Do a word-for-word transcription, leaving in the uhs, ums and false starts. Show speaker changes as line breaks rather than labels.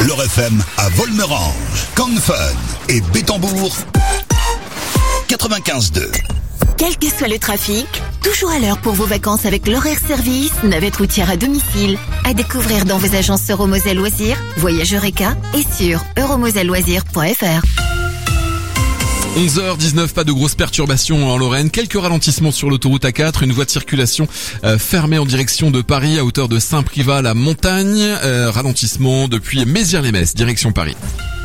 L'Or F M à Volmerange, Canfun et Bétambourg, quatre-vingt-quinze deux.
Quel que soit le trafic, toujours à l'heure pour vos vacances avec l'horaire service, navette routière à domicile. À découvrir dans vos agences Euromoselle Loisirs, Voyage Eureka et sur euromoselle loisirs point f r.
onze heures dix-neuf, pas de grosses perturbations en Lorraine. Quelques ralentissements sur l'autoroute A quatre, une voie de circulation euh, fermée en direction de Paris à hauteur de Saint-Privat la Montagne. Euh, ralentissement depuis Mézières-les-Messes, direction Paris.